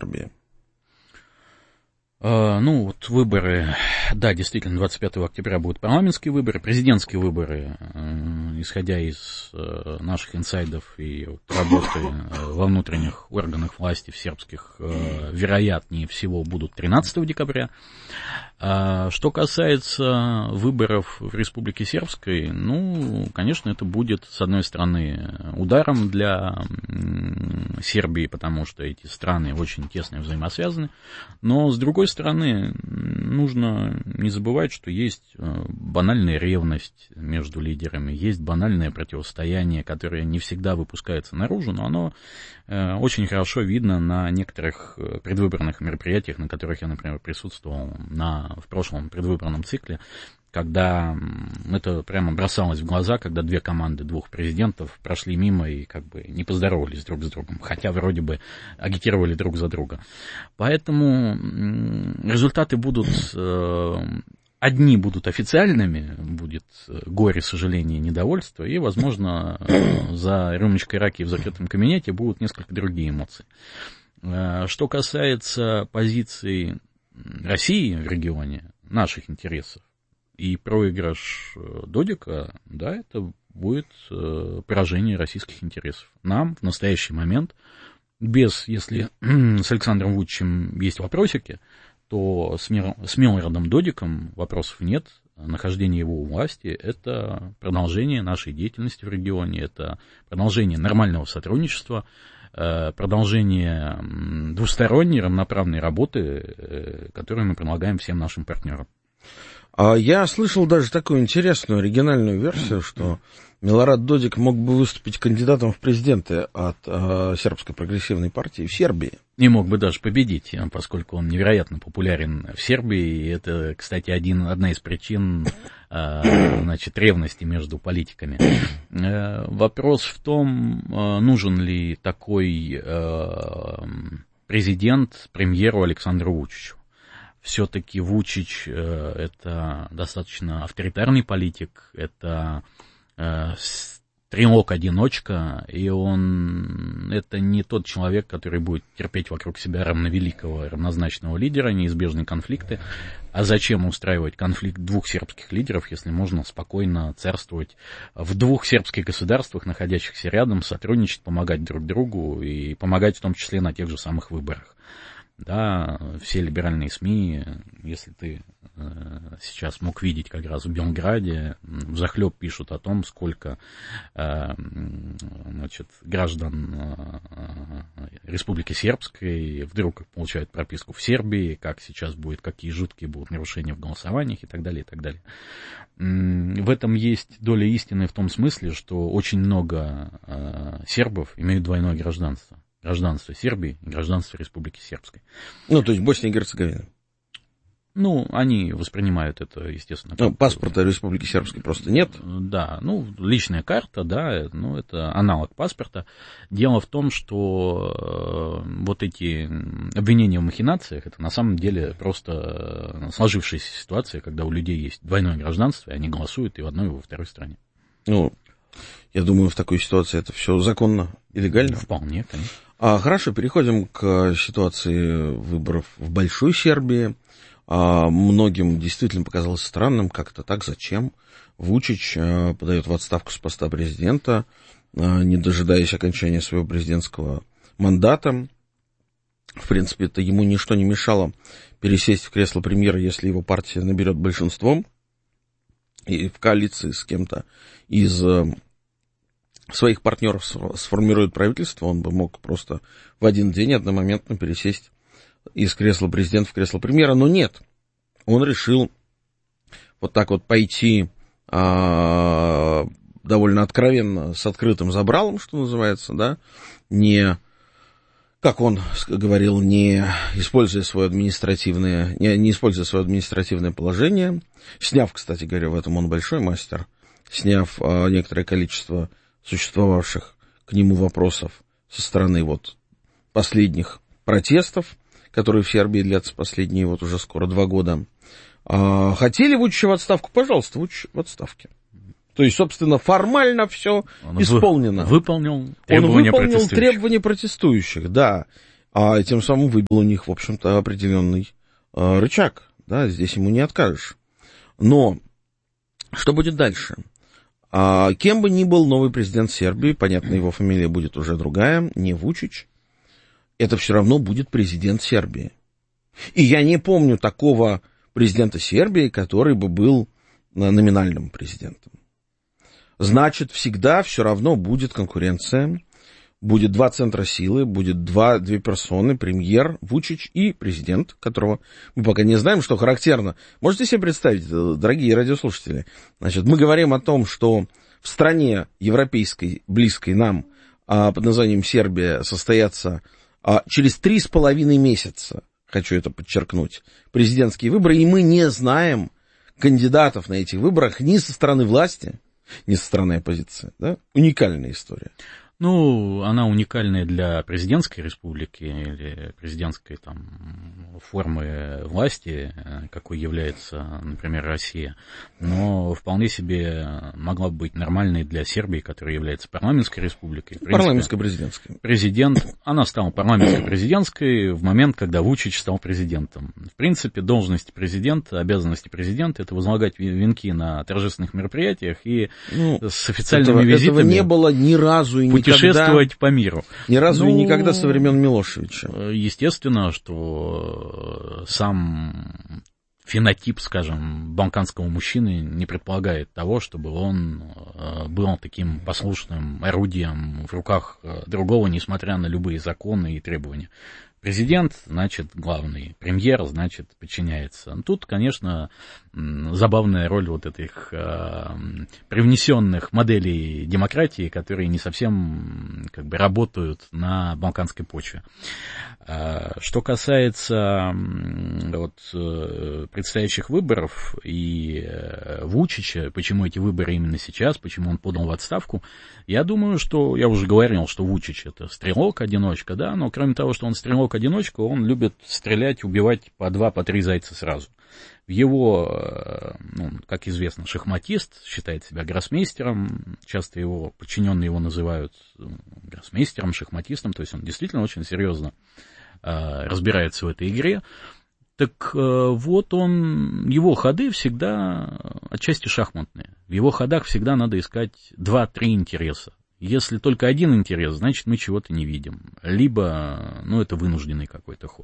Сербии? Ну, вот выборы, да, действительно, 25 октября будут парламентские выборы, президентские выборы, исходя из наших инсайдов и работы во внутренних органах власти в сербских, вероятнее всего, будут 13 декабря. Что касается выборов в Республике Сербской, ну, конечно, это будет, с одной стороны, ударом для Сербии, потому что эти страны очень тесно взаимосвязаны, но, с другой стороны, нужно не забывать, что есть банальная ревность между лидерами, есть банальное противостояние, которое не всегда выпускается наружу, но оно очень хорошо видно на некоторых предвыборных мероприятиях, на которых я, например, присутствовал в прошлом предвыборном цикле, когда это прямо бросалось в глаза, когда две команды двух президентов прошли мимо и как бы не поздоровались друг с другом, хотя вроде бы агитировали друг за друга. Поэтому результаты будут... Одни будут официальными, будет горе, сожаление, недовольство, и, возможно, за рюмочкой раки в закрытом кабинете будут несколько другие эмоции. Что касается позиции России в регионе, наших интересов, и проигрыш Додика, да, это будет поражение российских интересов. Нам в настоящий момент, если с Александром Вучичем есть вопросики, то с Милорадом Додиком вопросов нет. Нахождение его у власти – это продолжение нашей деятельности в регионе, это продолжение нормального сотрудничества, продолжение двусторонней равноправной работы, которую мы предлагаем всем нашим партнерам. Я слышал даже такую интересную оригинальную версию, что Милорад Додик мог бы выступить кандидатом в президенты от сербской прогрессивной партии в Сербии. И мог бы даже победить, поскольку он невероятно популярен в Сербии. И это, кстати, одна из причин ревности между политиками. Вопрос в том, нужен ли такой президент премьеру Александру Вучичу. Все-таки Вучич это достаточно авторитарный политик, это стрелок-одиночка, и это не тот человек, который будет терпеть вокруг себя равновеликого, равнозначного лидера, неизбежные конфликты. А зачем устраивать конфликт двух сербских лидеров, если можно спокойно царствовать в двух сербских государствах, находящихся рядом, сотрудничать, помогать друг другу и помогать в том числе на тех же самых выборах. Да, все либеральные СМИ, если ты сейчас мог видеть как раз в Белграде, взахлеб пишут о том, сколько граждан Республики Сербской вдруг получают прописку в Сербии, как сейчас будет, какие жуткие будут нарушения в голосованиях и так далее, и так далее. В этом есть доля истины в том смысле, что очень много сербов имеют двойное гражданство. Гражданство Сербии и гражданство Республики Сербской. Ну, то есть Босния и Герцеговина. Ну, они воспринимают это, естественно. Ну, паспорта Республики Сербской просто нет. Да, личная карта, да, это аналог паспорта. Дело в том, что вот эти обвинения в махинациях, это на самом деле просто сложившаяся ситуация, когда у людей есть двойное гражданство, и они голосуют и в одной, и во второй стране. Ну, я думаю, в такой ситуации это все законно и легально. Вполне, конечно. Хорошо, переходим к ситуации выборов в Большой Сербии. Многим действительно показалось странным, как это так, зачем? Вучич подает в отставку с поста президента, не дожидаясь окончания своего президентского мандата. В принципе, это ему ничто не мешало пересесть в кресло премьера, если его партия наберет большинство, и в коалиции с кем-то из своих партнеров сформирует правительство, он бы мог просто в один день одномоментно пересесть из кресла президента в кресло премьера, но нет. Он решил вот так вот пойти довольно откровенно, с открытым забралом, что называется, да, не, как он говорил, не используя свое административное положение, сняв, кстати говоря, в этом он большой мастер, сняв некоторое количество существовавших к нему вопросов со стороны вот последних протестов, которые в Сербии длятся последние вот уже скоро 2 года. Хотели Вучича в отставку? Пожалуйста, Вучич в отставке. То есть, собственно, формально все исполнено. Выполнил требования протестующих, да. а тем самым выбил у них, в общем-то, определенный рычаг. Да, здесь ему не откажешь. Но что будет дальше? Кем бы ни был новый президент Сербии, понятно, его фамилия будет уже другая, не Вучич, это все равно будет президент Сербии. И я не помню такого президента Сербии, который бы был номинальным президентом. Значит, всегда все равно будет конкуренция, будет два центра силы, будет две персоны, премьер Вучич и президент, которого мы пока не знаем, что характерно. Можете себе представить, дорогие радиослушатели, значит, мы говорим о том, что в стране европейской, близкой нам, под названием Сербия, состоятся через 3,5 месяца, хочу это подчеркнуть, президентские выборы, и мы не знаем кандидатов на этих выборах ни со стороны власти, ни со стороны оппозиции. Да? Уникальная история. Ну, она уникальная для президентской республики или президентской там формы власти, какой является, например, Россия, но вполне себе могла бы быть нормальной для Сербии, которая является парламентской республикой. Парламентско-президентской. Президент, она стала парламентско-президентской в момент, когда Вучич стал президентом. В принципе, должность президента, обязанности президента — это возлагать венки на торжественных мероприятиях и с официальными визитами. Этого не было ни разу и никогда. Путешествовать по миру. Ни разу и никогда со времен Милошевича. Естественно, что сам фенотип, скажем, балканского мужчины не предполагает того, чтобы он был таким послушным орудием в руках другого, несмотря на любые законы и требования. Президент, значит, главный, премьер, значит, подчиняется. Тут, конечно, забавная роль вот этих привнесенных моделей демократии, которые не совсем как бы работают на балканской почве. Что касается вот предстоящих выборов и Вучича, почему эти выборы именно сейчас, почему он подал в отставку, я думаю, что, я уже говорил, что Вучич — это стрелок-одиночка, да, но кроме того, что он стрелок-одиночка, он любит стрелять, убивать по 2-3 зайца сразу. В его, как известно, шахматист, считает себя гроссмейстером, часто его подчиненные его называют гроссмейстером, шахматистом, то есть он действительно очень серьезно разбирается в этой игре. Так вот его ходы всегда отчасти шахматные. В его ходах всегда надо искать 2-3 интереса. Если только один интерес, значит, мы чего-то не видим. Либо, это вынужденный какой-то ход.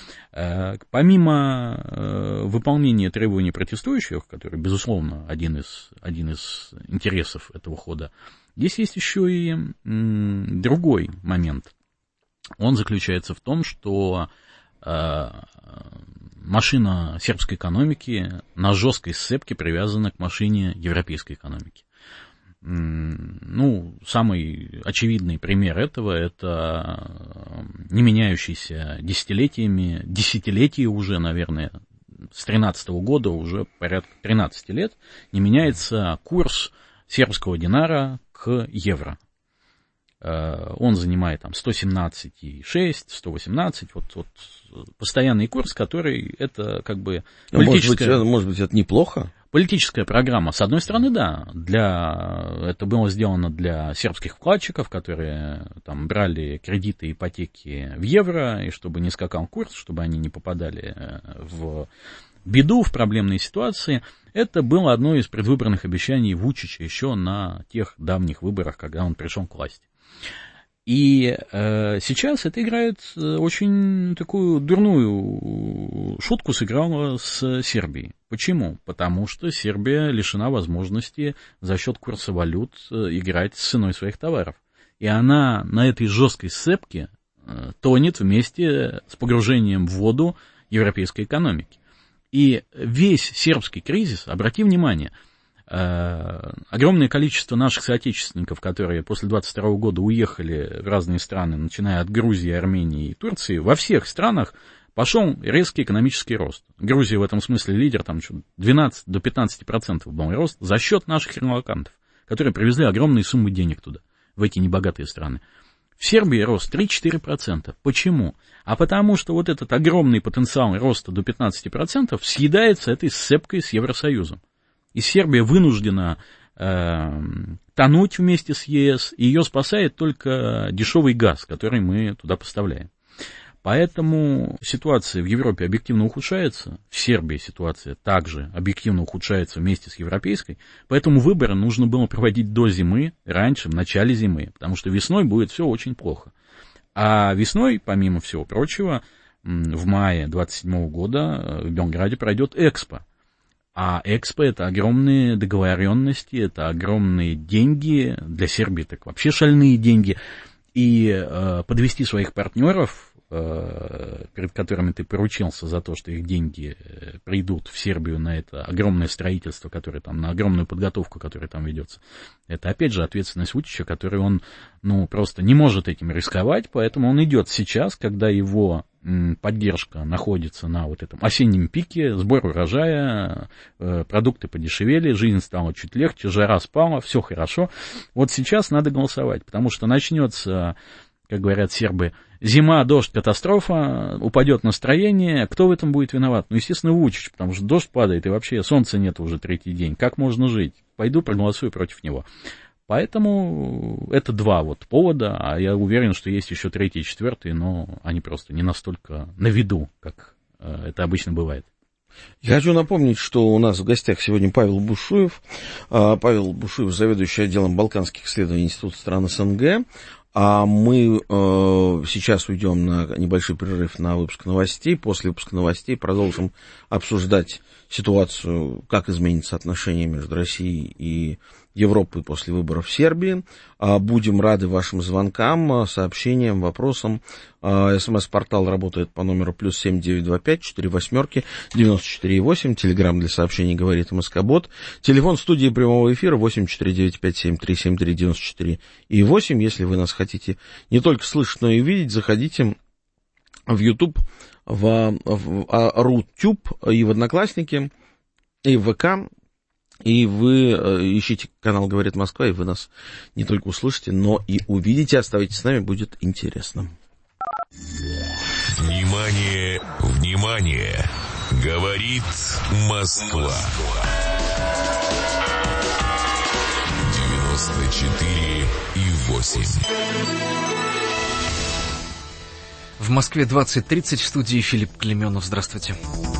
Помимо выполнения требований протестующих, который, безусловно, один из интересов этого хода, здесь есть еще и другой момент. Он заключается в том, что машина сербской экономики на жесткой сцепке привязана к машине европейской экономики. Самый очевидный пример этого — это не меняющийся десятилетия уже, наверное, с 2013 года, уже порядка 13 лет, не меняется курс сербского динара к евро. Он занимает там 117,6, 118, вот постоянный курс, который это как бы политическая... Может быть, это неплохо? Политическая программа, с одной стороны, да, это было сделано для сербских вкладчиков, которые там брали кредиты, ипотеки в евро, и чтобы не скакал курс, чтобы они не попадали в беду, в проблемные ситуации. Это было одно из предвыборных обещаний Вучича еще на тех давних выборах, когда он пришел к власти. И сейчас это играет очень такую дурную шутку, сыграла с Сербией. Почему? Потому что Сербия лишена возможности за счет курса валют играть с ценой своих товаров. И она на этой жесткой сцепке тонет вместе с погружением в воду европейской экономики. И весь сербский кризис, обрати внимание, огромное количество наших соотечественников, которые после 22 года уехали в разные страны, начиная от Грузии, Армении и Турции, во всех странах пошел резкий экономический рост. Грузия в этом смысле лидер, там 12 до 15% был рост за счет наших релокантов, которые привезли огромные суммы денег туда, в эти небогатые страны. В Сербии рост 3-4%. Почему? А потому что вот этот огромный потенциал роста до 15% съедается этой сцепкой с Евросоюзом. И Сербия вынуждена тонуть вместе с ЕС, и ее спасает только дешевый газ, который мы туда поставляем. Поэтому ситуация в Европе объективно ухудшается, в Сербии ситуация также объективно ухудшается вместе с европейской, поэтому выборы нужно было проводить до зимы, раньше, в начале зимы, потому что весной будет все очень плохо. А весной, помимо всего прочего, в мае 27 года в Белграде пройдет Экспо. А Экспо — это огромные договоренности, это огромные деньги, для Сербии так вообще шальные деньги, и подвести своих партнеров, перед которыми ты поручился за то, что их деньги придут в Сербию на это огромное строительство, которое там, на огромную подготовку, которая там ведется. Это, опять же, ответственность Вучича, который он, просто не может этим рисковать, поэтому он идет сейчас, когда его поддержка находится на вот этом осеннем пике, сбор урожая, продукты подешевели, жизнь стала чуть легче, жара спала, все хорошо. Вот сейчас надо голосовать, потому что начнется, как говорят сербы, зима, дождь, катастрофа, упадет настроение. Кто в этом будет виноват? Естественно, Вучич, потому что дождь падает, и вообще солнца нет уже третий день. Как можно жить? Пойду проголосую против него. Поэтому это два повода, а я уверен, что есть еще третий и четвертый, но они просто не настолько на виду, как это обычно бывает. Я хочу напомнить, что у нас в гостях сегодня Павел Бушуев. Павел Бушуев, заведующий отделом Балканских исследований Института стран СНГ. А мы сейчас уйдем на небольшой перерыв на выпуск новостей. После выпуска новостей продолжим обсуждать ситуацию, как изменится отношение между Россией и Европой после выборов в Сербии. Будем рады вашим звонкам, сообщениям, вопросам. СМС-портал работает по номеру +7 925 48 94,8. Телеграм для сообщений говорит МСК-бот. Телефон студии прямого эфира 8495737394 и 8. Если вы нас хотите не только слышать, но и видеть, заходите в YouTube, в Рутюб и в Одноклассники, и в ВК. И вы ищите канал «Говорит Москва», и вы нас не только услышите, но и увидите. Оставайтесь с нами, будет интересно. Внимание, внимание! Говорит Москва. 94,8. В Москве 20:30, в студии Филипп Клеменов. Здравствуйте.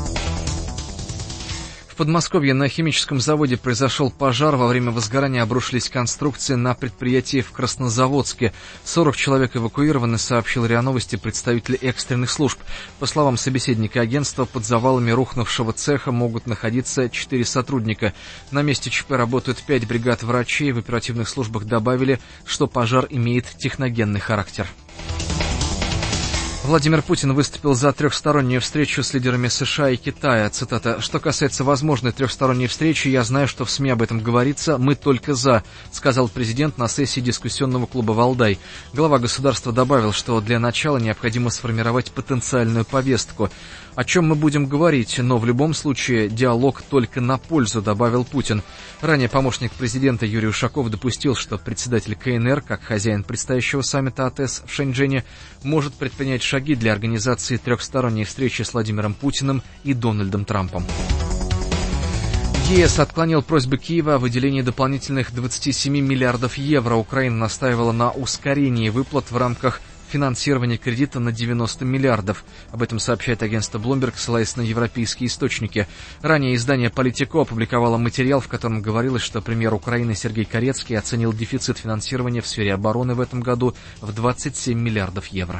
В Подмосковье на химическом заводе произошел пожар. Во время возгорания обрушились конструкции на предприятии в Краснозаводске. 40 человек эвакуированы, сообщил РИА Новости представитель экстренных служб. По словам собеседника агентства, под завалами рухнувшего цеха могут находиться 4 сотрудника. На месте ЧП работают 5 бригад врачей. В оперативных службах добавили, что пожар имеет техногенный характер. Владимир Путин выступил за трехстороннюю встречу с лидерами США и Китая. Цитата: «Что касается возможной трехсторонней встречи, я знаю, что в СМИ об этом говорится. Мы только за», сказал президент на сессии дискуссионного клуба «Валдай». Глава государства добавил, что для начала необходимо сформировать потенциальную повестку. «О чем мы будем говорить, но в любом случае диалог только на пользу», добавил Путин. Ранее помощник президента Юрий Ушаков допустил, что председатель КНР, как хозяин предстоящего саммита АТЭС в Шэньчжэне, может предпринять шаги для организации трехсторонней встречи с Владимиром Путиным и Дональдом Трампом. ЕС отклонил просьбы Киева о выделении дополнительных 27 миллиардов евро. Украина настаивала на ускорении выплат в рамках финансирования кредита на 90 миллиардов. Об этом сообщает агентство Bloomberg, ссылаясь на европейские источники. Ранее издание Politico опубликовало материал, в котором говорилось, что премьер Украины Сергей Карецкий оценил дефицит финансирования в сфере обороны в этом году в 27 миллиардов евро.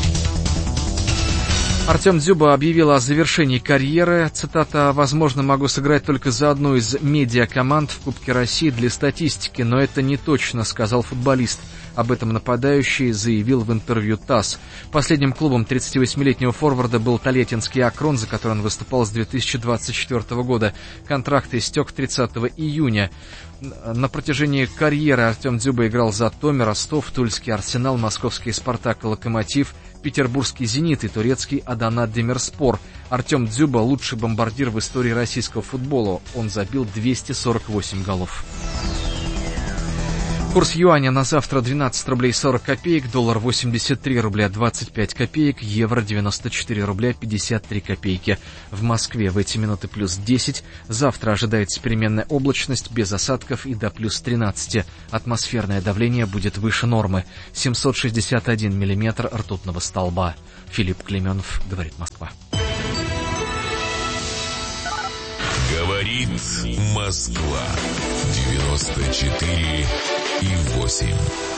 Артем Дзюба объявил о завершении карьеры. Цитата: «Возможно, могу сыграть только за одну из медиакоманд в Кубке России для статистики, но это не точно», сказал футболист. Об этом нападающий заявил в интервью ТАСС. Последним клубом 38-летнего форварда был Тольяттинский «Акрон», за который он выступал с 2024 года. Контракт истек 30 июня. На протяжении карьеры Артем Дзюба играл за Томи, Ростов, Тульский «Арсенал», московский «Спартак» и «Локомотив», петербургский «Зенит» и турецкий «Адана Демирспор». Артем Дзюба — лучший бомбардир в истории российского футбола. Он забил 248 голов. Курс юаня на завтра 12 рублей 40 копеек, доллар 83 рубля 25 копеек, евро 94 рубля 53 копейки. В Москве в эти минуты плюс 10. Завтра ожидается переменная облачность без осадков и до плюс 13. Атмосферное давление будет выше нормы. 761 миллиметр ртутного столба. Филипп Клеменов, говорит Москва. Говорит Москва. 94,8.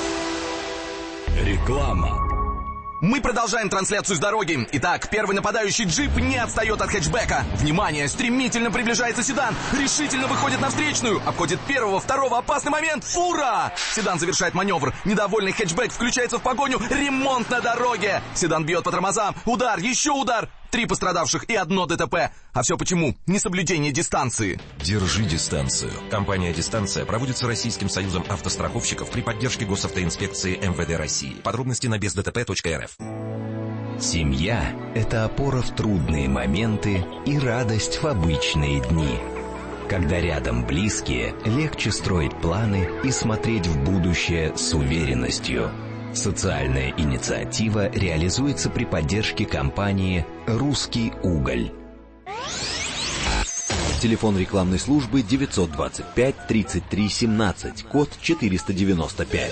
Реклама. Мы продолжаем трансляцию с дороги. Итак, первый нападающий джип не отстает от хэтчбека. Внимание, стремительно приближается седан. Решительно выходит на встречную. Обходит первого, второго, опасный момент. Фура! Седан завершает маневр. Недовольный хэтчбек включается в погоню. Ремонт на дороге. Седан бьет по тормозам. Удар, еще удар. 3 пострадавших и 1 ДТП. А все почему? Несоблюдение дистанции. Держи дистанцию. Компания «Дистанция» проводится Российским союзом автостраховщиков при поддержке госавтоинспекции МВД России. Подробности на бездтп.рф. Семья – это опора в трудные моменты и радость в обычные дни. Когда рядом близкие, легче строить планы и смотреть в будущее с уверенностью. Социальная инициатива реализуется при поддержке компании «Русский уголь». Телефон рекламной службы 925 33 17, код 495.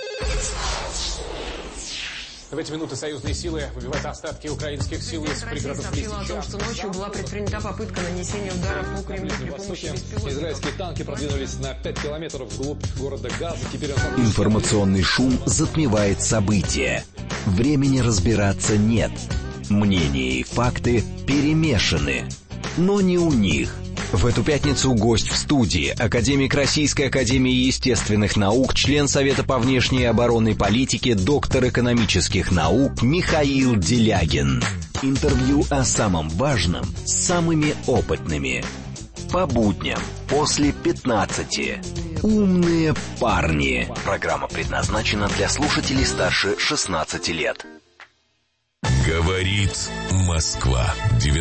В эти минуты союзные силы выбивают остатки украинских сил из пригородов Лисичанска. Сообщила о том, что ночью была предпринята попытка нанесения удара по Кремлю при помощи беспилотников. Израильские танки продвинулись на 5 километров вглубь города Газа. Теперь Информационный шум затмевает события. Времени разбираться нет. Мнения и факты перемешаны. Но не у них. В эту пятницу гость в студии, академик Российской академии естественных наук, член Совета по внешней и оборонной политике, доктор экономических наук Михаил Делягин. Интервью о самом важном с самыми опытными. По будням после 15. Умные парни. Программа предназначена для слушателей старше 16 лет. Говорит Москва.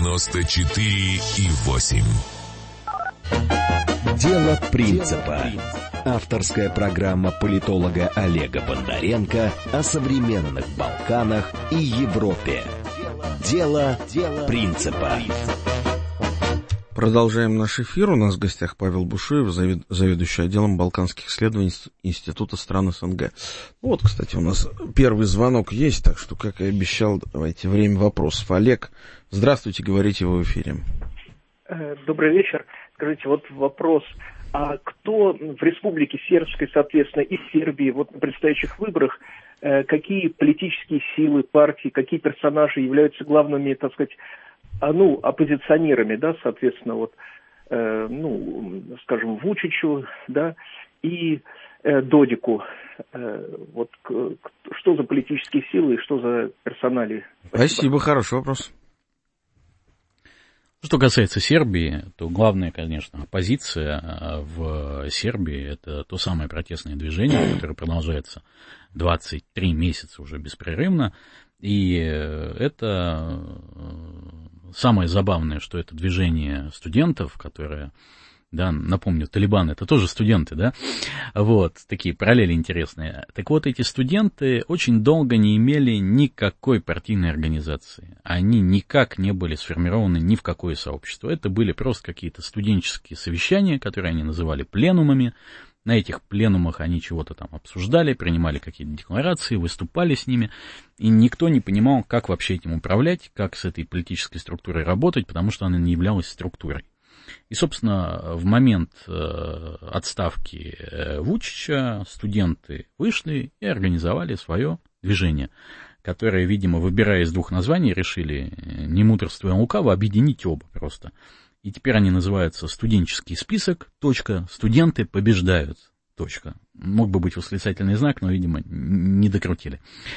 94,8. Дело принципа. Авторская программа политолога Олега Бондаренко о современных Балканах и Европе. Дело принципа. Продолжаем наш эфир. У нас в гостях Павел Бушуев, заведующий отделом балканских исследований Института стран СНГ. Вот, кстати, у нас первый звонок есть, так что, как и обещал, давайте время вопросов. Олег, здравствуйте, говорите вы в эфире. Добрый вечер. Скажите, вот вопрос. А кто в Республике Сербской, соответственно, и в Сербии, вот на предстоящих выборах, какие политические силы, партии, какие персонажи являются главными, так сказать, оппозиционерами, да, соответственно, вот, скажем, Вучичу, да, и Додику. Вот что за политические силы и что за персонали? Спасибо, хороший вопрос. Что касается Сербии, то главная, конечно, оппозиция в Сербии – это то самое протестное движение, которое продолжается 23 месяца уже беспрерывно. И это самое забавное, что это движение студентов, которое, да, напомню, Талибан – это тоже студенты, да, вот, такие параллели интересные. Так вот, эти студенты очень долго не имели никакой партийной организации. Они никак не были сформированы ни в какое сообщество. Это были просто какие-то студенческие совещания, которые они называли пленумами. На этих пленумах они чего-то там обсуждали, принимали какие-то декларации, выступали с ними, и никто не понимал, как вообще этим управлять, как с этой политической структурой работать, потому что она не являлась структурой. И, собственно, в момент отставки Вучича студенты вышли и организовали свое движение, которое, видимо, выбирая из двух названий, решили, не мудрствуя лукаво, объединить оба просто. И теперь они называются «Студенческий список», «Студенты побеждают», . Мог бы быть восклицательный знак, но, видимо, не докрутили.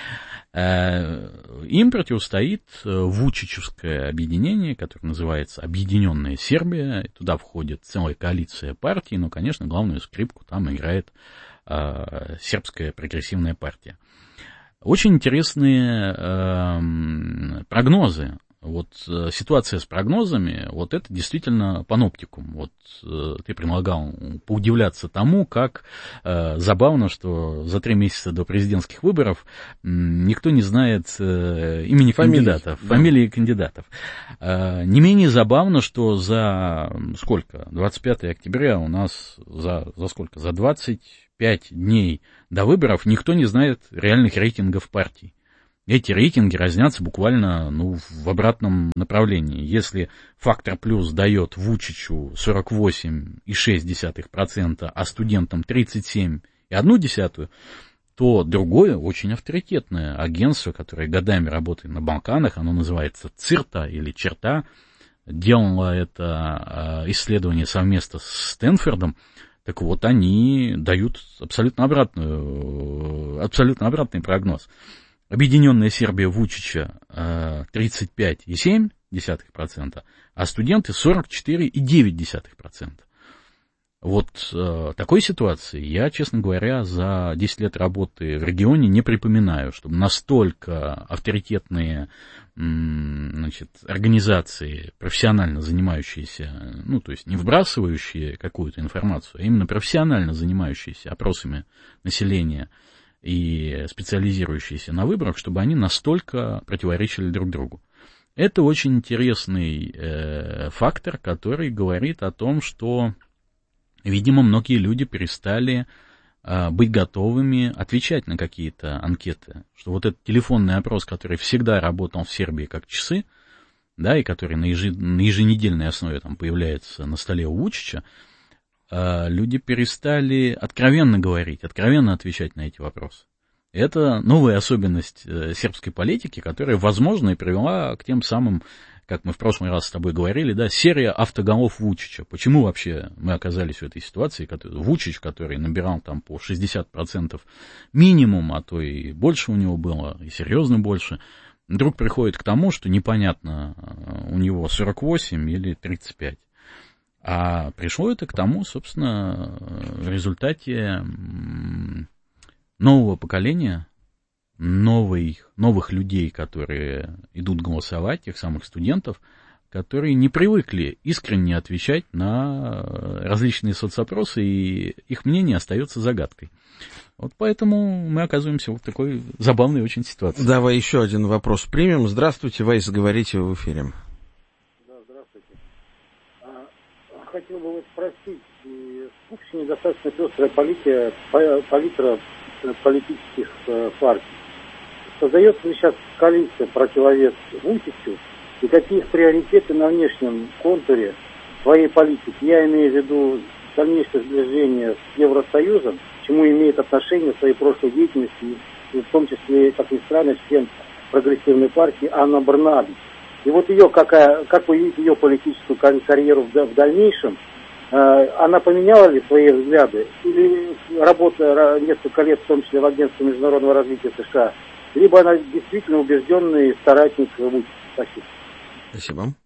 Им противостоит вучичевское объединение, которое называется «Объединенная Сербия». Туда входит целая коалиция партий, но, конечно, главную скрипку там играет сербская прогрессивная партия. Очень интересные прогнозы Вот ситуация с прогнозами, вот это действительно паноптикум. Вот ты предлагал поудивляться тому, как забавно, что за 3 месяца до президентских выборов никто не знает имени кандидатов, фамилии кандидатов. Не менее забавно, что за 25 октября у нас за сколько? За 25 дней до выборов никто не знает реальных рейтингов партий. Эти рейтинги разнятся буквально в обратном направлении. Если «Фактор плюс» дает Вучичу 48,6%, а студентам 37,1%, то другое, очень авторитетное агентство, которое годами работает на Балканах, оно называется «Цирта» или «Черта», делало это исследование совместно с Стэнфордом. Так вот, они дают абсолютно обратный прогноз. Объединенная Сербия Вучича 35,7%, а студенты 44,9%. Вот такой ситуации я, честно говоря, за 10 лет работы в регионе не припоминаю, чтобы настолько авторитетные организации, профессионально занимающиеся, то есть не вбрасывающие какую-то информацию, а именно профессионально занимающиеся опросами населения и специализирующиеся на выборах, чтобы они настолько противоречили друг другу. Это очень интересный фактор, который говорит о том, что, видимо, многие люди перестали быть готовыми отвечать на какие-то анкеты. Что вот этот телефонный опрос, который всегда работал в Сербии как часы, да, и который на еженедельной основе там появляется на столе у Вучича, люди перестали откровенно говорить, откровенно отвечать на эти вопросы. Это новая особенность сербской политики, которая, возможно, и привела к тем самым, как мы в прошлый раз с тобой говорили, да, серия автоголов Вучича. Почему вообще мы оказались в этой ситуации? Вучич, который набирал там по 60% минимум, а то и больше у него было, и серьезно больше, вдруг приходит к тому, что непонятно, у него 48 или 35. А пришло это к тому, собственно, в результате нового поколения, новых людей, которые идут голосовать, тех самых студентов, которые не привыкли искренне отвечать на различные соцопросы, и их мнение остается загадкой. Вот поэтому мы оказываемся в такой забавной очень ситуации. Давай еще один вопрос примем. Здравствуйте, Вайс, говорите в эфире. Да, здравствуйте. Хотел бы вас спросить, в Кубшине достаточно пестрая палитра политических партий. Создается ли сейчас коалиция противовес Вучичу, и какие приоритеты на внешнем контуре своей политики? Я имею в виду дальнейшее сближение с Евросоюзом, к чему имеет отношение в своей прошлой деятельности, и в том числе, как ни странно, член прогрессивной партии Анна Брнабич. И вот ее, как вы видите ее политическую карьеру в дальнейшем, она поменяла ли свои взгляды, или работа несколько лет, в том числе в Агентстве международного развития США, либо она действительно убежденный старательник Вучича? Спасибо. Спасибо.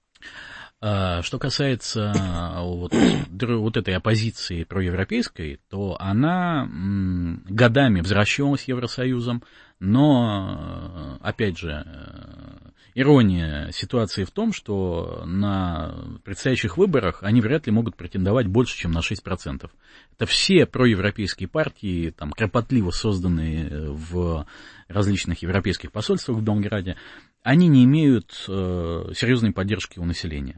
Что касается вот этой оппозиции проевропейской, то она годами взращивалась Евросоюзом, но, опять же, ирония ситуации в том, что на предстоящих выборах они вряд ли могут претендовать больше, чем на 6%. Это все проевропейские партии, там, кропотливо созданные в различных европейских посольствах в Белграде, они не имеют серьезной поддержки у населения.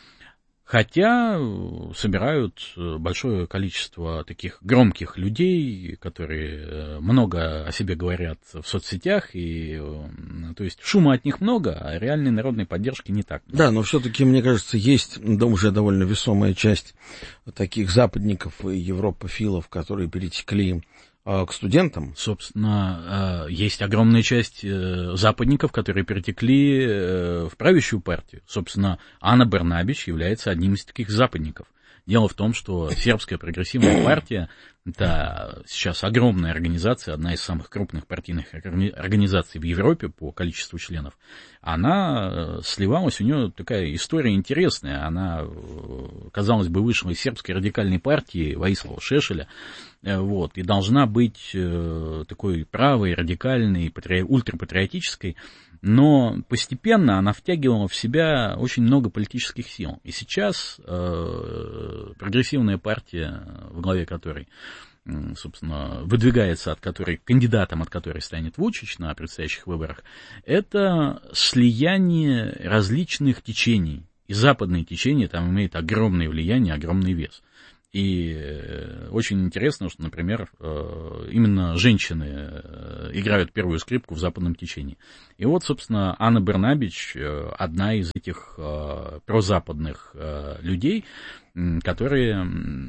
Хотя собирают большое количество таких громких людей, которые много о себе говорят в соцсетях, и, то есть шума от них много, а реальной народной поддержки не так много. Да, но все-таки, мне кажется, есть уже довольно весомая часть таких западников и европофилов, которые перетекли к студентам. Собственно, есть огромная часть западников, которые перетекли в правящую партию. Собственно, Анна Брнабич является одним из таких западников. Дело в том, что сербская прогрессивная партия Это сейчас огромная организация, одна из самых крупных партийных организаций в Европе по количеству членов. Она сливалась, у нее такая история интересная. Она, казалось бы, вышла из сербской радикальной партии Воислава Шешеля, и должна быть такой правой, радикальной, ультрапатриотической, но постепенно она втягивала в себя очень много политических сил. И сейчас прогрессивная партия, во главе которой, собственно, выдвигается, кандидатом от которой станет Вучич на предстоящих выборах, это слияние различных течений. И западные течения там имеют огромное влияние, огромный вес. И очень интересно, что, например, именно женщины играют первую скрипку в западном течении. И вот, собственно, Ана Бернабич одна из этих прозападных людей, которые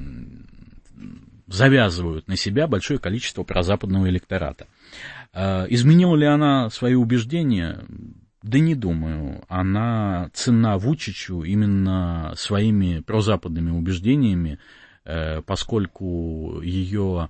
завязывают на себя большое количество прозападного электората. Изменила ли она свои убеждения? Да не думаю. Она ценна Вучичу именно своими прозападными убеждениями, поскольку ее,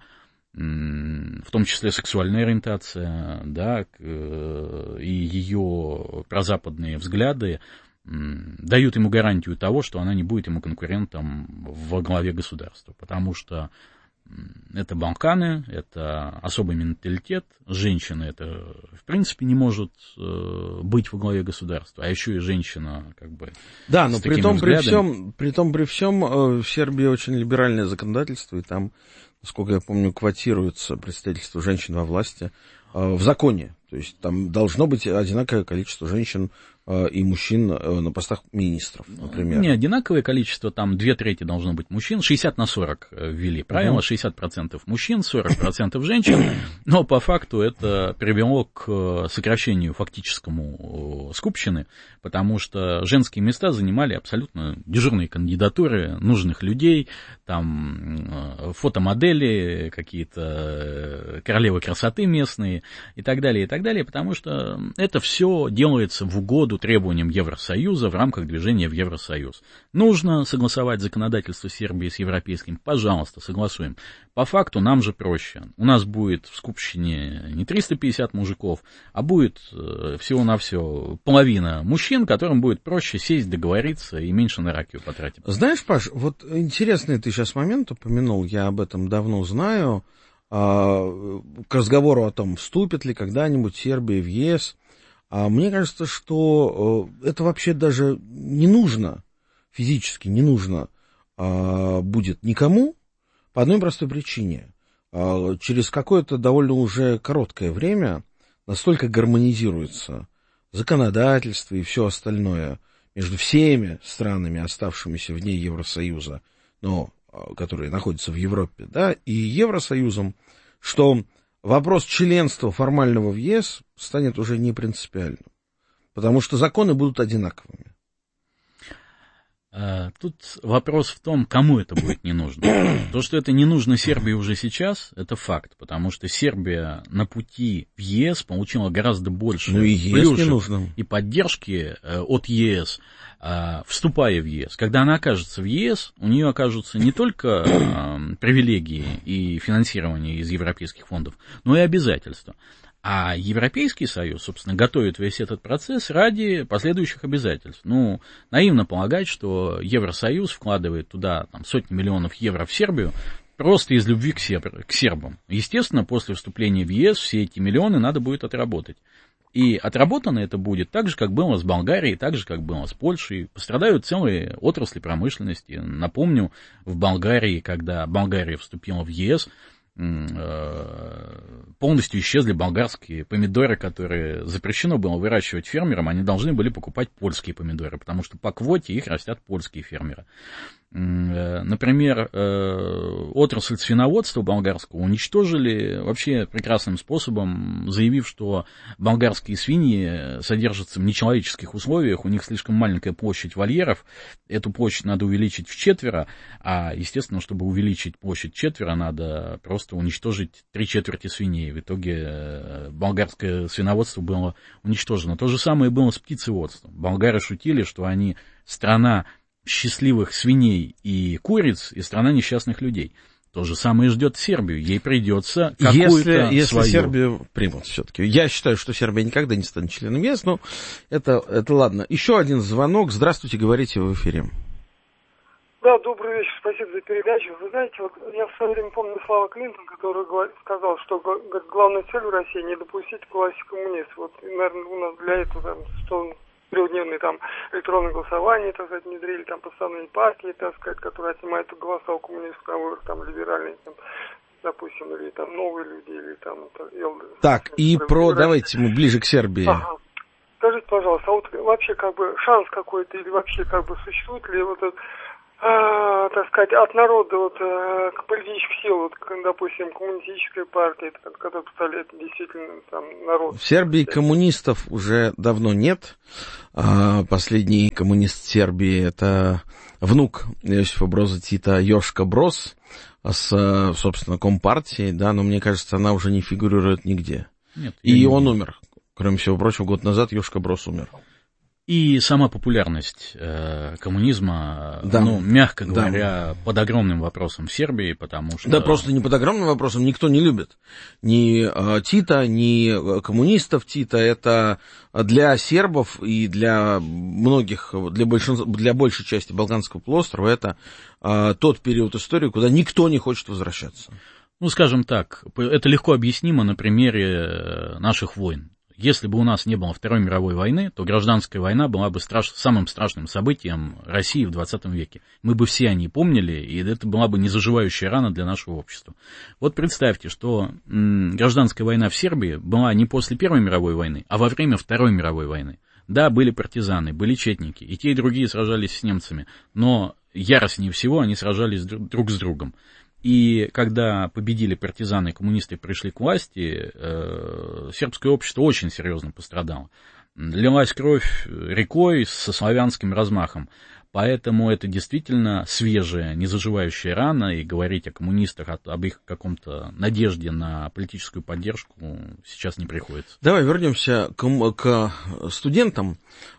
в том числе сексуальная ориентация, да, и ее прозападные взгляды дают ему гарантию того, что она не будет ему конкурентом во главе государства, потому что это Балканы, это особый менталитет, женщина это в принципе не может быть во главе государства, а еще и женщина как бы. Да, но при том при всем в Сербии очень либеральное законодательство, и там, насколько я помню, квотируется представительство женщин во власти в законе, то есть там должно быть одинаковое количество женщин и мужчин на постах министров, например. Не одинаковое количество, там 2/3 должно быть мужчин, 60/40 ввели правило, 60% мужчин, 40% женщин, но по факту это привело к сокращению фактическому скупщины, потому что женские места занимали абсолютно дежурные кандидатуры нужных людей, там фотомодели, какие-то королевы красоты местные и так далее, потому что это все делается в угоду требованиям Евросоюза в рамках движения в Евросоюз. Нужно согласовать законодательство Сербии с европейским? Пожалуйста, согласуем. По факту нам же проще. У нас будет в скупщине не 350 мужиков, а будет всего-навсего половина мужчин, которым будет проще сесть, договориться и меньше на ракию потратить. Знаешь, Паш, вот интересный ты сейчас момент упомянул, я об этом давно знаю, к разговору о том, вступит ли когда-нибудь Сербия в ЕС. Мне кажется, что это вообще даже не нужно, физически не нужно будет никому, по одной простой причине. Через какое-то довольно уже короткое время настолько гармонизируется законодательство и все остальное между всеми странами, оставшимися вне Евросоюза, но которые находятся в Европе, да, и Евросоюзом, что вопрос членства формального в ЕС станет уже не принципиальным, потому что законы будут одинаковыми. Тут вопрос в том, кому это будет не нужно. То, что это не нужно Сербии уже сейчас, это факт, потому что Сербия на пути в ЕС получила гораздо больше плюшек и поддержки от ЕС, вступая в ЕС. Когда она окажется в ЕС, у нее окажутся не только привилегии и финансирование из европейских фондов, но и обязательства. А Европейский Союз, собственно, готовит весь этот процесс ради последующих обязательств. Ну, наивно полагать, что Евросоюз вкладывает туда сотни миллионов евро в Сербию просто из любви к сербам. Естественно, после вступления в ЕС все эти миллионы надо будет отработать. И отработано это будет так же, как было с Болгарией, так же, как было с Польшей. Пострадают целые отрасли промышленности. Напомню, в Болгарии, когда Болгария вступила в ЕС, полностью исчезли болгарские помидоры, которые запрещено было выращивать фермерам, они должны были покупать польские помидоры, потому что по квоте их растят польские фермеры. Например, отрасль свиноводства болгарского уничтожили вообще прекрасным способом, заявив, что болгарские свиньи содержатся в нечеловеческих условиях, у них слишком маленькая площадь вольеров, эту площадь надо увеличить вчетверо, а, естественно, чтобы увеличить площадь вчетверо, надо просто уничтожить 3/4 свиней. В итоге болгарское свиноводство было уничтожено. То же самое было с птицеводством. Болгары шутили, что они страна счастливых свиней и куриц и страна несчастных людей. То же самое ждет Сербию. Ей придется какую-то если свою... Сербию примут все-таки. Я считаю, что Сербия никогда не станет членом ЕС, но это ладно. Еще один звонок. Здравствуйте, говорите в эфире. Да, добрый вечер, спасибо за передачу. Вы знаете, вот я в свое время помню слова Клинтон, который сказал, что главная цель в России не допустить к власти коммунистов. Вот, наверное, у нас для этого, там, что трехдневные там электронные голосования, так сказать, внедрили, там, постановление партии, так сказать, которые отнимают голоса у коммунистов на выборах, там, либеральные, там, допустим, или там новые люди, или там... Так, и давайте мы ближе к Сербии. Ага. Скажите, пожалуйста, а вот вообще, как бы, шанс какой-то, или вообще, как бы, существует ли вот этот, так сказать, от народа вот, к политическим силам, вот, допустим, коммунистическая партия, которая представляет действительно там народ. В Сербии коммунистов уже давно нет. Последний коммунист Сербии — это внук Иосифа Броза Тита Йошка Броз с, собственно, Компартией, да, но мне кажется, она уже не фигурирует нигде. Нет, и он умер. Кроме всего прочего, год назад Йошка Броз умер. И сама популярность коммунизма, да. Ну, мягко говоря, под огромным вопросом в Сербии, потому что... Да, просто не под огромным вопросом, никто не любит. Ни Тита, ни коммунистов Тита. Это для сербов и для многих, для большей части Балканского полуострова, это тот период истории, куда никто не хочет возвращаться. Ну, скажем так, это легко объяснимо на примере наших войн. Если бы у нас не было Второй мировой войны, то гражданская война была бы самым страшным событием России в 20 веке. Мы бы все о ней помнили, и это была бы незаживающая рана для нашего общества. Вот представьте, что гражданская война в Сербии была не после Первой мировой войны, а во время Второй мировой войны. Да, были партизаны, были четники, и те, и другие сражались с немцами, но яростнее всего они сражались друг с другом. И когда победили партизаны и коммунисты пришли к власти, сербское общество очень серьезно пострадало. Лилась кровь рекой со славянским размахом. Поэтому это действительно свежая, незаживающая рана, и говорить о коммунистах, об их каком-то надежде на политическую поддержку сейчас не приходится. Давай вернемся к студентам.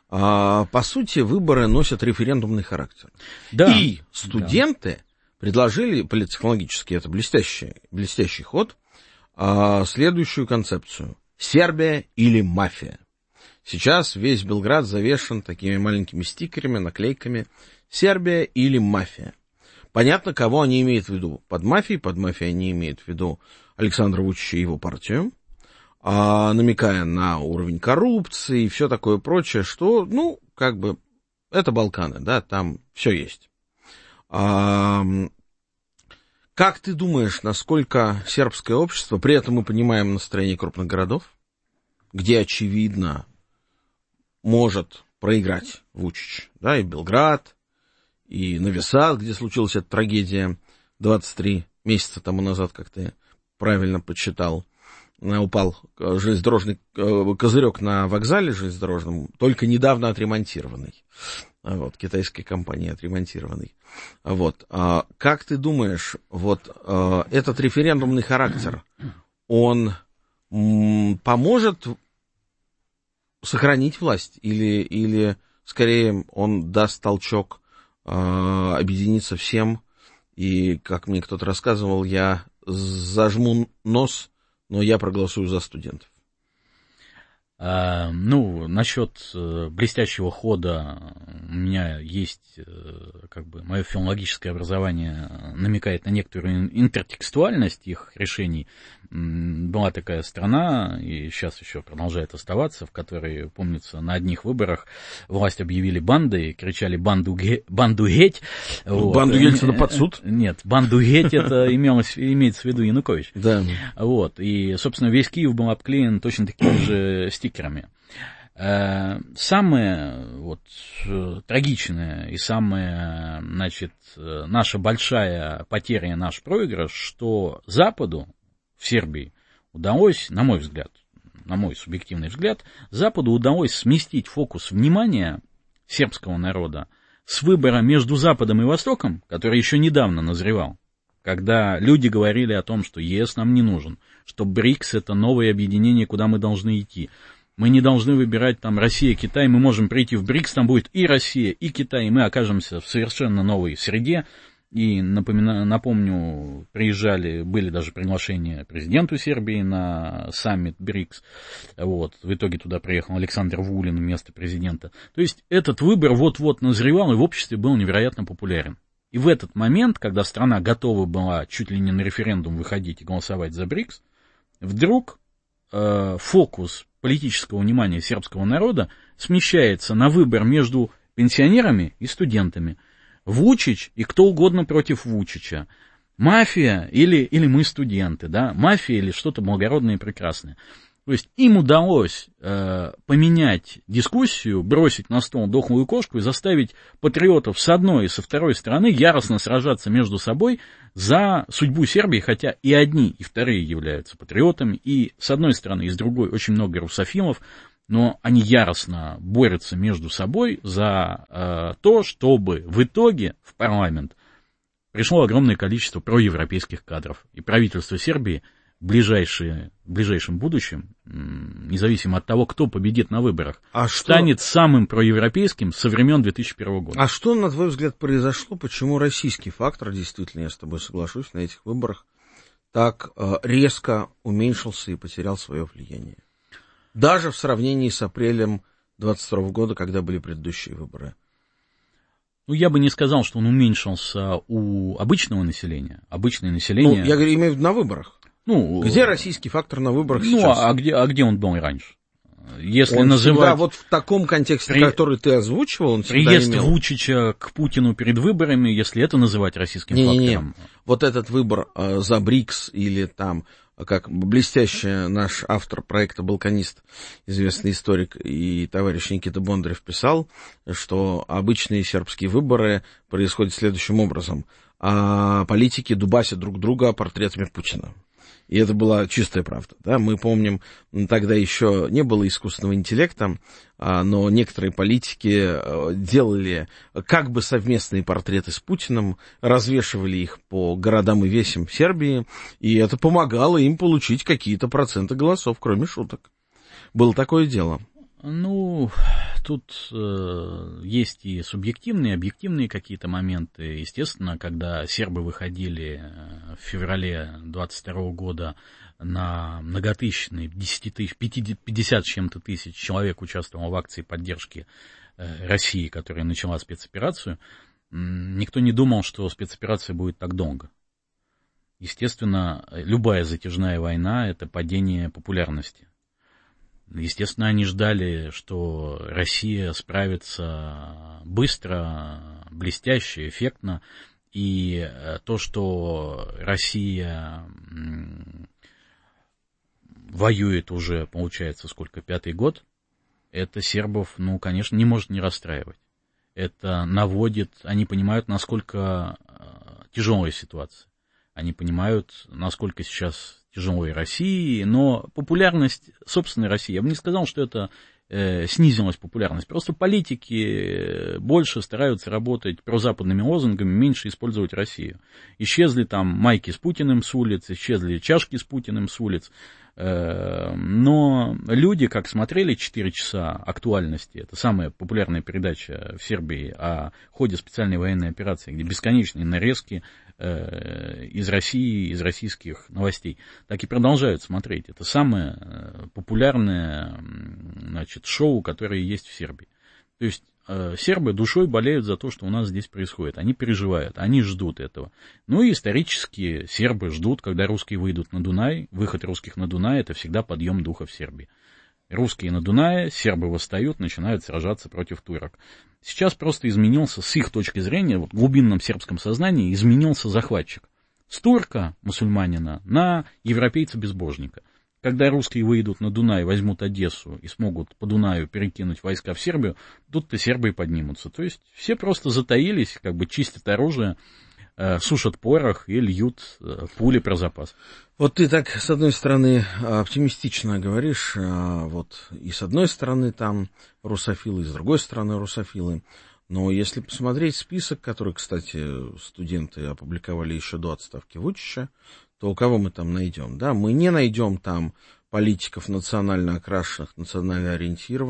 По сути, выборы носят референдумный характер. Да. И студенты... предложили политтехнологически, это блестящий ход, следующую концепцию. Сербия или мафия. Сейчас весь Белград завешен такими маленькими стикерами, наклейками. Сербия или мафия. Понятно, кого они имеют в виду. Под мафией они имеют в виду Александра Вучича и его партию, намекая на уровень коррупции и все такое прочее, что, ну, как бы, это Балканы, да, там все есть. Как ты думаешь, насколько сербское общество, при этом мы понимаем настроение крупных городов, где, очевидно, может проиграть Вучич, да, и Белград, и Нови Сад, где случилась эта трагедия 23 месяца тому назад, как ты правильно подсчитал, упал железнодорожный козырек на вокзале железнодорожном, только недавно отремонтированный. Вот, китайской компании отремонтированный. Вот, как ты думаешь, вот этот референдумный характер, он поможет сохранить власть или скорее он даст толчок объединиться всем, и, как мне кто-то рассказывал, я зажму нос, но я проголосую за студентов? Ну, насчет блестящего хода у меня есть, как бы, мое филологическое образование намекает на некоторую интертекстуальность их решений. Была такая страна, и сейчас еще продолжает оставаться, в которой, помнится, на одних выборах власть объявили бандой, кричали «банду геть». Вот. Банду Ельцина под суд? Нет, банду геть это имеется в виду Янукович. Да. Вот, и, собственно, весь Киев был обклеен точно такими же стикерами. Самое вот трагичное и самая, значит, наша большая потеря и наш проигрыш, что Западу в Сербии удалось, на мой взгляд, на мой субъективный взгляд, Западу удалось сместить фокус внимания сербского народа с выбора между Западом и Востоком, который еще недавно назревал, когда люди говорили о том, что ЕС нам не нужен, что БРИКС — это новое объединение, куда мы должны идти. Мы не должны выбирать там Россия, Китай, мы можем прийти в БРИКС, там будет и Россия, и Китай, и мы окажемся в совершенно новой среде, И напомню, были даже приглашения президенту Сербии на саммит БРИКС. Вот. В итоге туда приехал Александр Вулин вместо президента. То есть этот выбор вот-вот назревал и в обществе был невероятно популярен. И в этот момент, когда страна готова была чуть ли не на референдум выходить и голосовать за БРИКС, вдруг фокус политического внимания сербского народа смещается на выбор между пенсионерами и студентами. Вучич и кто угодно против Вучича. Мафия или мы студенты, да? Мафия или что-то благородное и прекрасное. То есть им удалось поменять дискуссию, бросить на стол дохлую кошку и заставить патриотов с одной и со второй стороны яростно сражаться между собой за судьбу Сербии, хотя и одни, и вторые являются патриотами, и с одной стороны, и с другой очень много русофилов, но они яростно борются между собой за то, чтобы в итоге в парламент пришло огромное количество проевропейских кадров. И правительство Сербии в ближайшем будущем, независимо от того, кто победит на выборах, станет самым проевропейским со времен 2001 года. А что, на твой взгляд, произошло? Почему российский фактор, действительно, я с тобой соглашусь, на этих выборах так резко уменьшился и потерял свое влияние? Даже в сравнении с апрелем 2022 года, когда были предыдущие выборы. Ну, я бы не сказал, что он уменьшился у обычного населения. Обычное население... Ну, я говорю, имею в виду на выборах. Ну, где российский фактор на выборах сейчас? А где он был раньше? Если он называть... всегда вот в таком контексте, который ты озвучивал, он всегда приезд имел... Вучича к Путину перед выборами, если это называть российским фактором. Вот этот выбор за БРИКС или там... Как блестящий наш автор проекта «Балканист», известный историк и товарищ Никита Бондарев писал, что обычные сербские выборы происходят следующим образом. А политики дубасят друг друга портретами Путина. И это была чистая правда. Да? Мы помним, тогда еще не было искусственного интеллекта, но некоторые политики делали как бы совместные портреты с Путиным, развешивали их по городам и весям Сербии, и это помогало им получить какие-то проценты голосов, кроме шуток. Было такое дело. Ну, тут есть и субъективные, и объективные какие-то моменты. Естественно, когда сербы выходили в феврале 22 года на многотысячные, 10 тысяч, 50 с чем-то тысяч человек участвовало в акции поддержки России, которая начала спецоперацию, никто не думал, что спецоперация будет так долго. Естественно, любая затяжная война – это падение популярности. Естественно, они ждали, что Россия справится быстро, блестяще, эффектно. И то, что Россия воюет уже, получается, сколько, 5-й год, это сербов, ну, конечно, не может не расстраивать. Это наводит, они понимают, насколько тяжелая ситуация. Они понимают, насколько сейчас тяжелой России, но популярность собственной России, я бы не сказал, что это снизилась популярность. Просто политики больше стараются работать прозападными лозунгами, меньше использовать Россию. Исчезли там майки с Путиным с улиц, исчезли чашки с Путиным с улиц. Но люди, как смотрели 4 часа актуальности, это самая популярная передача в Сербии о ходе специальной военной операции, где бесконечные нарезки из России, из российских новостей, так и продолжают смотреть. Это самое популярное, значит, шоу, которое есть в Сербии. То есть сербы душой болеют за то, что у нас здесь происходит. Они переживают, они ждут этого. Ну и исторически сербы ждут, когда русские выйдут на Дунай. Выход русских на Дунай – это всегда подъем духа в Сербии. Русские на Дунае, сербы восстают, начинают сражаться против турок. Сейчас просто изменился, с их точки зрения, вот в глубинном сербском сознании, изменился захватчик. С турка, мусульманина, на европейца-безбожника. Когда русские выйдут на Дунай, возьмут Одессу и смогут по Дунаю перекинуть войска в Сербию, тут-то сербы и поднимутся. То есть все просто затаились, как бы чистят оружие, сушат порох и льют пули про запас. Вот ты так, с одной стороны, оптимистично говоришь, вот и с одной стороны там русофилы, и с другой стороны русофилы. Но если посмотреть список, который, кстати, студенты опубликовали еще до отставки Вучича, то кого мы там найдем? Да, мы не найдем там политиков национально окрашенных, национально ориентированных.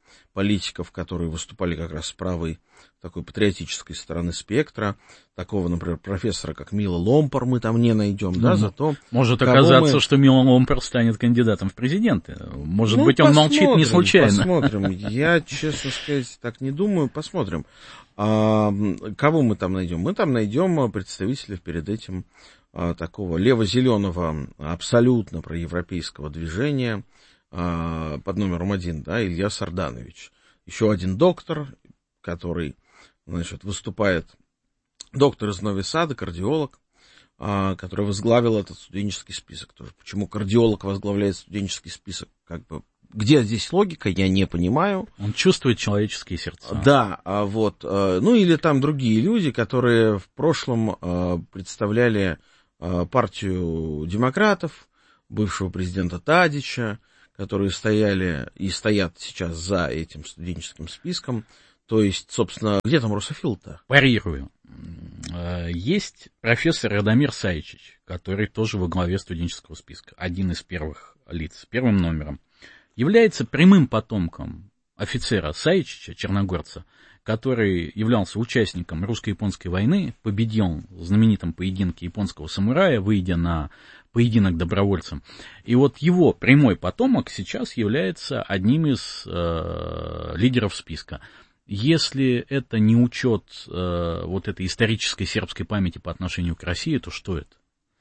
политиков, которые выступали как раз с правой, такой патриотической стороны спектра. Такого, например, профессора, как Мила Ломпар, мы там не найдем, да, зато... Может оказаться, что Мила Ломпар станет кандидатом в президенты. Может быть, он молчит не случайно. Посмотрим. Я, честно сказать, так не думаю. Посмотрим. Кого мы там найдем? Мы там найдем представителей перед этим такого лево-зеленого, абсолютно проевропейского движения под номером 1, да, Илья Сарданович. Еще один доктор, который, значит, выступает, доктор из Нови Сада, кардиолог, который возглавил этот студенческий список тоже. Почему кардиолог возглавляет студенческий список? Как бы, где здесь логика, я не понимаю. Он чувствует человеческие сердца. Да, вот, ну или там другие люди, которые в прошлом представляли партию демократов, бывшего президента Тадича, которые стояли и стоят сейчас за этим студенческим списком. То есть, собственно, где там русофил-то? Парирую. Есть профессор Радомир Саичич, который тоже во главе студенческого списка, один из первых лиц, первым номером. Является прямым потомком офицера Саичича, черногорца, который являлся участником русско-японской войны, победил в знаменитом поединке японского самурая, выйдя на поединок добровольцем. И вот его прямой потомок сейчас является одним из лидеров списка. Если это не учет вот этой исторической сербской памяти по отношению к России, то что это?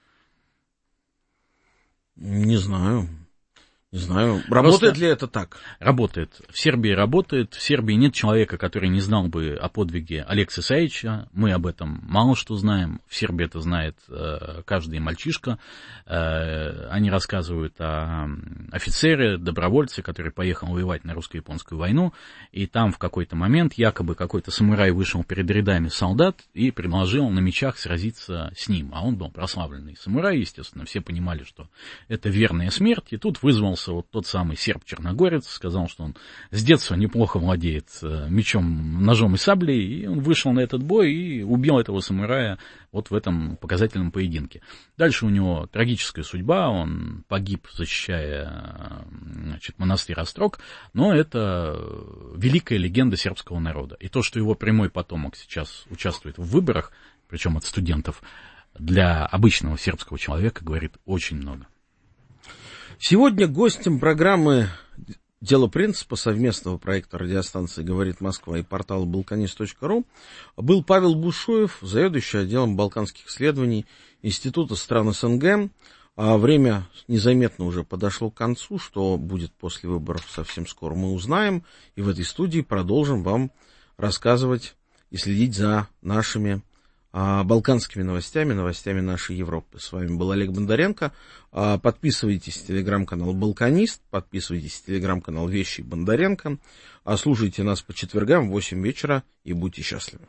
Не знаю. Не знаю, работает ли это так? Работает. В Сербии работает. В Сербии нет человека, который не знал бы о подвиге Алексы Саича. Мы об этом мало что знаем. В Сербии это знает каждый мальчишка. Они рассказывают о офицере, добровольце, который поехал воевать на русско-японскую войну. И там в какой-то момент якобы какой-то самурай вышел перед рядами солдат и предложил на мечах сразиться с ним. А он был прославленный самурай, естественно. Все понимали, что это верная смерть. И тут вызвался вот тот самый серб-черногорец, сказал, что он с детства неплохо владеет мечом, ножом и саблей, и он вышел на этот бой и убил этого самурая вот в этом показательном поединке. Дальше у него трагическая судьба, он погиб, защищая, значит, монастырь Острог, но это великая легенда сербского народа. И то, что его прямой потомок сейчас участвует в выборах, причем от студентов, для обычного сербского человека говорит очень много. Сегодня гостем программы «Дело принципа» совместного проекта радиостанции «Говорит Москва» и портала balkanist.ru был Павел Бушуев, заведующий отделом балканских исследований Института стран СНГ. Время незаметно уже подошло к концу. Что будет после выборов, совсем скоро мы узнаем. И в этой студии продолжим вам рассказывать и следить за нашими балканскими новостями, новостями нашей Европы. С вами был Олег Бондаренко. Подписывайтесь на телеграм-канал «Балканист», подписывайтесь на телеграм-канал «Вещи Бондаренко», слушайте нас по четвергам в 8 вечера и будьте счастливы.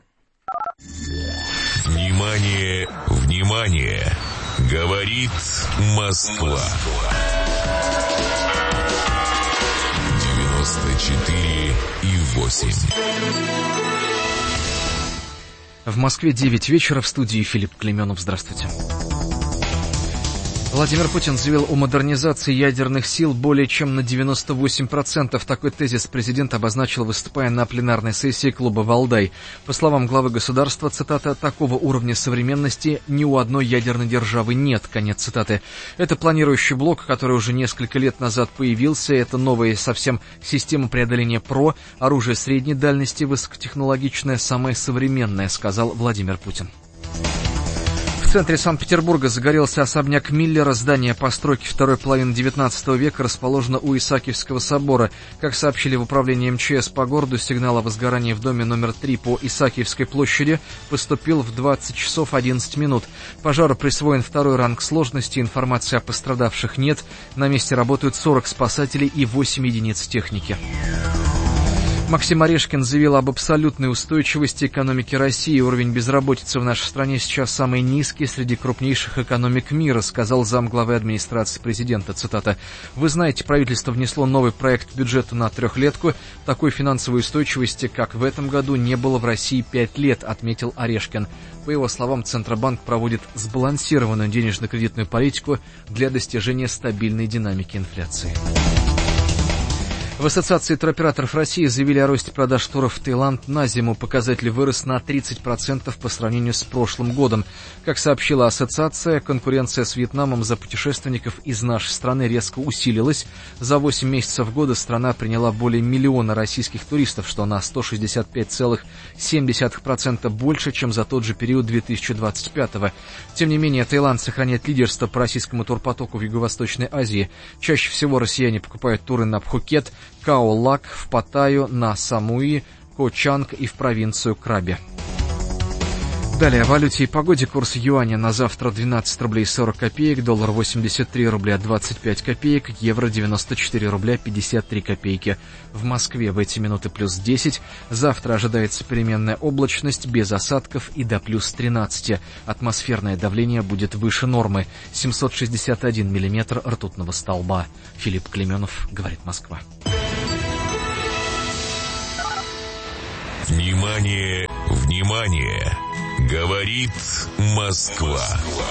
Внимание, внимание! Говорит Москва. 94,8. В Москве 9 вечера, в студии Филипп Клеменов. Здравствуйте. Владимир Путин заявил о модернизации ядерных сил более чем на 98%. Такой тезис президент обозначил, выступая на пленарной сессии клуба «Валдай». По словам главы государства, цитата, «такого уровня современности ни у одной ядерной державы нет», конец цитаты. Это планирующий блок, который уже несколько лет назад появился. Это новая совсем система преодоления ПРО, оружие средней дальности, высокотехнологичное, самое современное, сказал Владимир Путин. В центре Санкт-Петербурга загорелся особняк Миллера. Здание постройки второй половины XIX века расположено у Исаакиевского собора. Как сообщили в управлении МЧС по городу, сигнал о возгорании в доме номер 3 по Исаакиевской площади поступил в 20 часов 11 минут. Пожару присвоен второй ранг сложности, информации о пострадавших нет. На месте работают 40 спасателей и 8 единиц техники. Максим Орешкин заявил об абсолютной устойчивости экономики России. Уровень безработицы в нашей стране сейчас самый низкий среди крупнейших экономик мира, сказал замглавы администрации президента. Цитата. «Вы знаете, правительство внесло новый проект бюджета на трехлетку. Такой финансовой устойчивости, как в этом году, не было в России 5 лет», отметил Орешкин. По его словам, Центробанк проводит сбалансированную денежно-кредитную политику для достижения стабильной динамики инфляции. В Ассоциации туроператоров России заявили о росте продаж туров в Таиланд на зиму. Показатель вырос на 30% по сравнению с прошлым годом. Как сообщила ассоциация, конкуренция с Вьетнамом за путешественников из нашей страны резко усилилась. За 8 месяцев года страна приняла более миллиона российских туристов, что на 165,7% больше, чем за тот же период 2025-го. Тем не менее, Таиланд сохраняет лидерство по российскому турпотоку в Юго-Восточной Азии. Чаще всего россияне покупают туры на Пхукет, Као-Лак, в Паттайю, на Самуи, Ко-Чанг и в провинцию Краби. Далее о валюте и погоде. Курс юаня на завтра 12 рублей 40 копеек, доллар 83 рубля 25 копеек, евро 94 рубля 53 копейки. В Москве в эти минуты плюс 10. Завтра ожидается переменная облачность без осадков и до плюс 13. Атмосферное давление будет выше нормы. 761 миллиметр ртутного столба. Филипп Клеменов, говорит Москва. Внимание, внимание! Говорит Москва.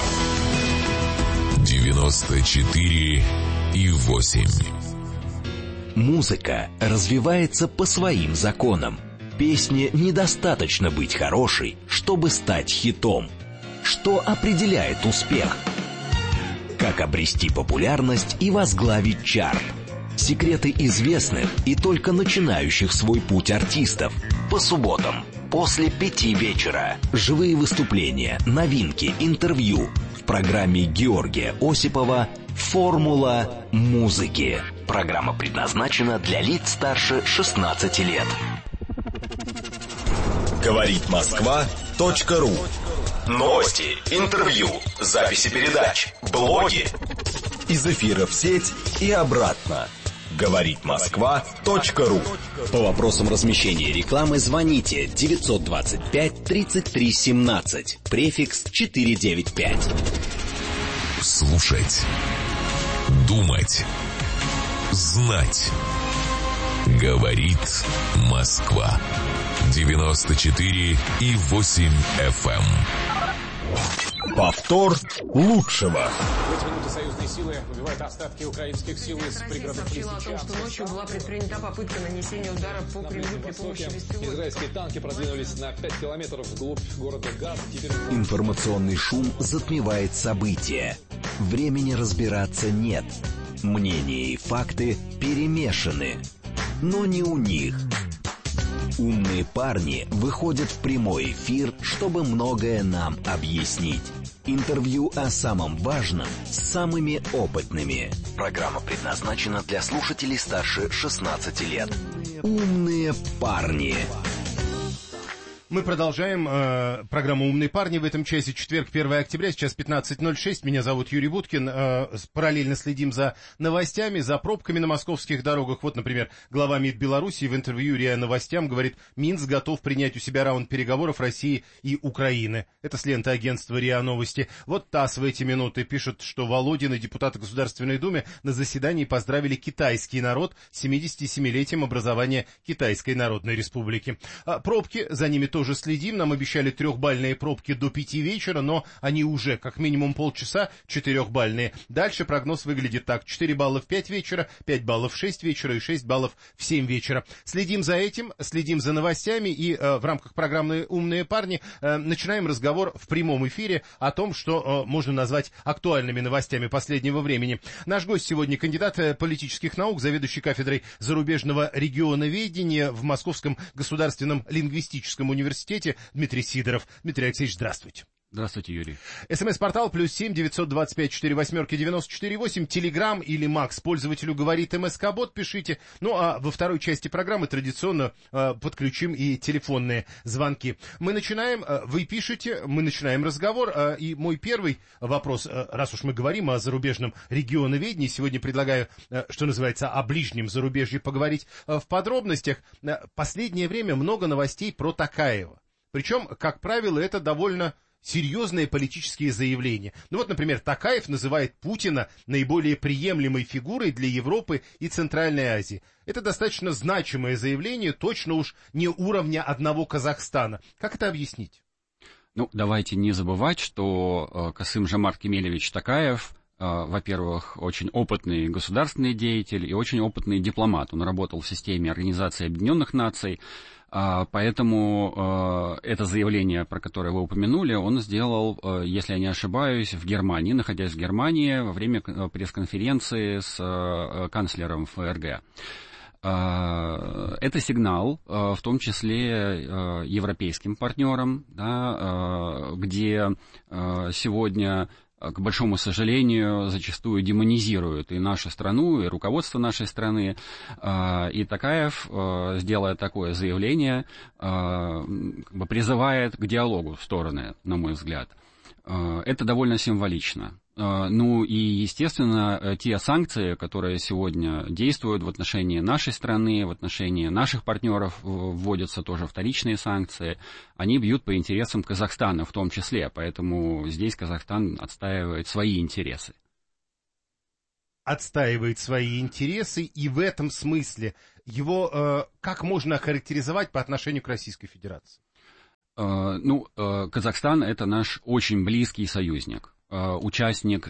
94,8. Музыка развивается по своим законам. Песне недостаточно быть хорошей, чтобы стать хитом. Что определяет успех? Как обрести популярность и возглавить чарт? Секреты известных и только начинающих свой путь артистов. По субботам после 5 вечера. Живые выступления, новинки, интервью. В программе Георгия Осипова «Формула музыки». Программа предназначена для лиц старше 16 лет. Говорит Москва.ру. Новости, интервью, записи передач, блоги. Из эфира в сеть и обратно. Говорит Москва.ру. По вопросам размещения рекламы звоните 925 33 17, префикс 495. Слушать, думать, знать. Говорит Москва. 94,8 FM. Повтор лучшего. В эти минуты союзные силы выбивают остатки украинских сил из пригородов Россия сообщила о том, что ночью была предпринята попытка нанесения удара по Кремлю при помощи беспилотников. Израильские танки продвинулись на 5 километров вглубь города Газ. Информационный шум затмевает события. Времени разбираться нет. Мнения и факты перемешаны. Но не у них. Умные парни выходят в прямой эфир, чтобы многое нам объяснить. Интервью о самом важном с самыми опытными. Программа предназначена для слушателей старше 16 лет. Умные парни. Мы продолжаем программу «Умные парни». В этом часе четверг, 1 октября, сейчас 15:06. Меня зовут Юрий Буткин. Параллельно следим за новостями, за пробками на московских дорогах. Вот, например, глава МИД Беларуси в интервью РИА Новостям говорит, Минск готов принять у себя раунд переговоров России и Украины. Это с ленты агентства РИА Новости. Вот ТАСС в эти минуты пишет, что Володин и депутаты Государственной Думы на заседании поздравили китайский народ с 77-летием образования Китайской Народной Республики. Пробки, за ними тоже следим. Нам обещали 3-бальные пробки до 5 вечера, но они уже как минимум полчаса 4-бальные. Дальше прогноз выглядит так. 4 балла в 5 вечера, 5 баллов в 6 вечера и 6 баллов в 7 вечера. Следим за этим, следим за новостями и в рамках программы «Умные парни» начинаем разговор в прямом эфире о том, что можно назвать актуальными новостями последнего времени. Наш гость сегодня кандидат политических наук, заведующий кафедрой зарубежного регионоведения в Московском государственном лингвистическом университете Дмитрий Сидоров. Дмитрий Алексеевич, здравствуйте. Здравствуйте, Юрий. СМС-портал +7 925 48 94 8. Телеграм или Макс пользователю говорит МСК-бот, пишите. Ну а во второй части программы традиционно подключим и телефонные звонки. Мы начинаем, вы пишете, мы начинаем разговор. И мой первый вопрос, раз уж мы говорим о зарубежном регионоведении, сегодня предлагаю, что называется, о ближнем зарубежье поговорить в подробностях. Последнее время много новостей про Токаева. Причем, как правило, это довольно серьезные политические заявления. Ну вот, например, Токаев называет Путина наиболее приемлемой фигурой для Европы и Центральной Азии. Это достаточно значимое заявление, точно уж не уровня одного Казахстана. Как это объяснить? Ну, давайте не забывать, что Касым-Жомарт Кемелевич Токаев во-первых, очень опытный государственный деятель и очень опытный дипломат. Он работал в системе Организации Объединенных Наций, поэтому это заявление, про которое вы упомянули, он сделал, если я не ошибаюсь, в Германии, находясь в Германии во время пресс-конференции с канцлером ФРГ. Это сигнал, в том числе европейским партнерам, да, где сегодня, к большому сожалению, зачастую демонизируют и нашу страну, и руководство нашей страны. И Токаев, сделая такое заявление, призывает к диалогу стороны, на мой взгляд. Это довольно символично. Ну и, естественно, те санкции, которые сегодня действуют в отношении нашей страны, в отношении наших партнеров, вводятся тоже вторичные санкции, они бьют по интересам Казахстана в том числе, поэтому здесь Казахстан отстаивает свои интересы. Отстаивает свои интересы, и в этом смысле его как можно охарактеризовать по отношению к Российской Федерации? Ну, Казахстан — это наш очень близкий союзник. Участник...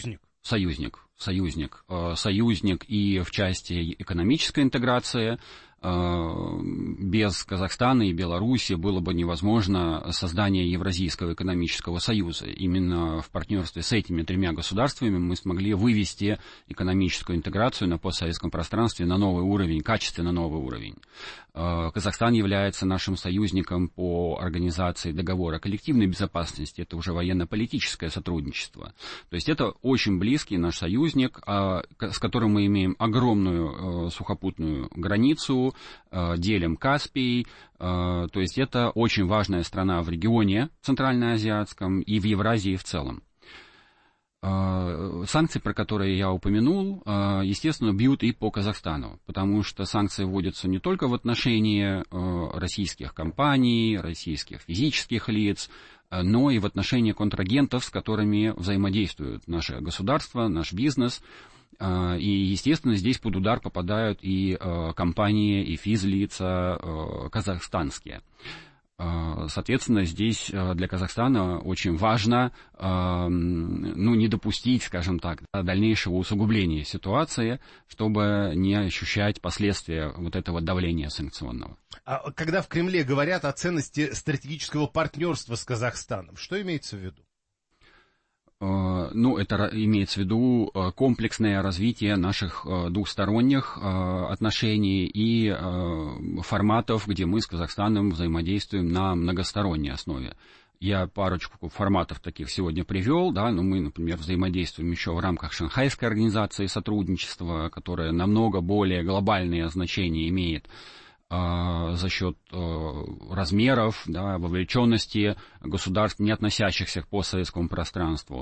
Союзник и в части экономической интеграции. Без Казахстана и Беларуси было бы невозможно создание Евразийского экономического союза. Именно в партнерстве с этими тремя государствами мы смогли вывести экономическую интеграцию на постсоветском пространстве на новый уровень, качественно новый уровень. Казахстан является нашим союзником по организации договора коллективной безопасности. Это уже военно-политическое сотрудничество. То есть это очень близкий наш союзник, с которым мы имеем огромную сухопутную границу, делим Каспий, то есть это очень важная страна в регионе центральноазиатском и в Евразии в целом. Санкции, про которые я упомянул, естественно, бьют и по Казахстану, потому что санкции вводятся не только в отношении российских компаний, российских физических лиц, но и в отношении контрагентов, с которыми взаимодействуют наше государство, наш бизнес. И, естественно, здесь под удар попадают и компании, и физлица казахстанские. Соответственно, здесь для Казахстана очень важно не допустить, скажем так, дальнейшего усугубления ситуации, чтобы не ощущать последствия вот этого давления санкционного. А когда в Кремле говорят о ценности стратегического партнерства с Казахстаном, что имеется в виду? Ну, это имеется в виду комплексное развитие наших двухсторонних отношений и форматов, где мы с Казахстаном взаимодействуем на многосторонней основе. Я парочку форматов таких сегодня привел, да, но мы, например, взаимодействуем еще в рамках Шанхайской организации сотрудничества, которая намного более глобальное значение имеет за счет размеров, да, вовлеченности государств, не относящихся к постсоветскому пространству.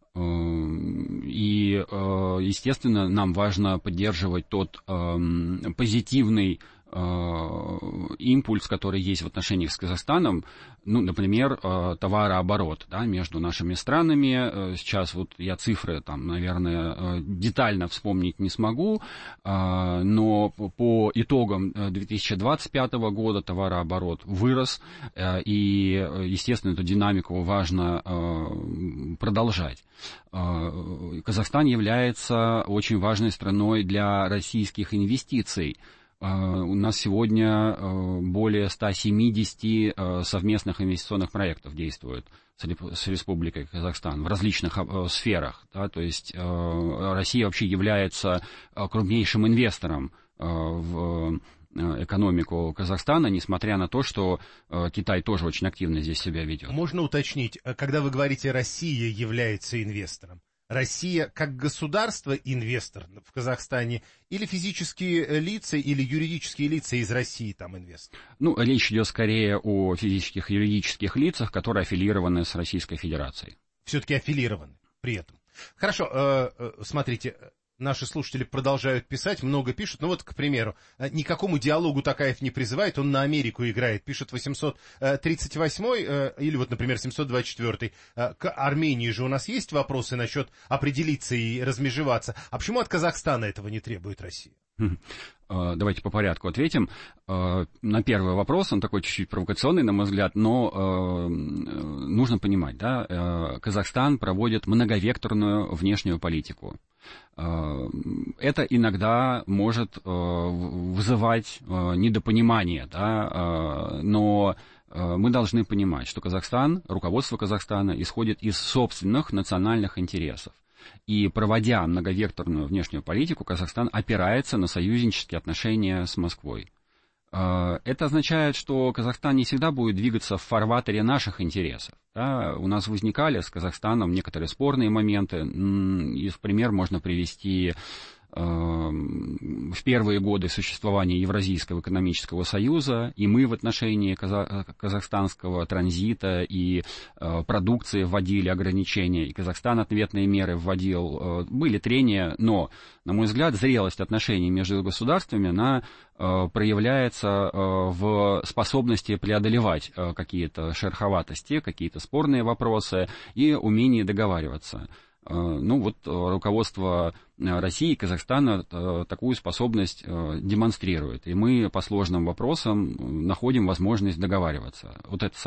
И, естественно, нам важно поддерживать тот позитивный импульс, который есть в отношениях с Казахстаном, ну, например, товарооборот, да, между нашими странами. Сейчас вот я цифры там, наверное, детально вспомнить не смогу, но по итогам 2025 года товарооборот вырос, и, естественно, эту динамику важно продолжать. Казахстан является очень важной страной для российских инвестиций. У нас сегодня более 170 совместных инвестиционных проектов действует с Республикой Казахстан в различных сферах. Да, то есть Россия вообще является крупнейшим инвестором в экономику Казахстана, несмотря на то, что Китай тоже очень активно здесь себя ведет. Можно уточнить, когда вы говорите «Россия является инвестором», Россия как государство инвестор в Казахстане или физические лица, или юридические лица из России там инвестор? Ну, речь идет скорее о физических и юридических лицах, которые аффилированы с Российской Федерацией. Все-таки аффилированы при этом. Хорошо, смотрите, наши слушатели продолжают писать, много пишут. Ну вот, к примеру, никакому диалогу Токаев не призывает, он на Америку играет. Пишет 838-й или вот, например, 724-й. К Армении же у нас есть вопросы насчет определиться и размежеваться. А почему от Казахстана этого не требует Россия? Давайте по порядку ответим. На первый вопрос, он такой чуть-чуть провокационный, на мой взгляд, но нужно понимать, да, Казахстан проводит многовекторную внешнюю политику. Это иногда может вызывать недопонимание, да, но мы должны понимать, что Казахстан, руководство Казахстана исходит из собственных национальных интересов. И проводя многовекторную внешнюю политику, Казахстан опирается на союзнические отношения с Москвой. Это означает, что Казахстан не всегда будет двигаться в фарватере наших интересов. Да? У нас возникали с Казахстаном некоторые спорные моменты. В пример можно привести в первые годы существования Евразийского экономического союза, и мы в отношении казахстанского транзита и продукции вводили ограничения, и Казахстан ответные меры вводил. Были трения, но, на мой взгляд, зрелость отношений между государствами, она проявляется в способности преодолевать какие-то шероховатости, какие-то спорные вопросы и умении договариваться. Ну вот руководство России и Казахстана такую способность демонстрирует, и мы по сложным вопросам находим возможность договариваться. Вот это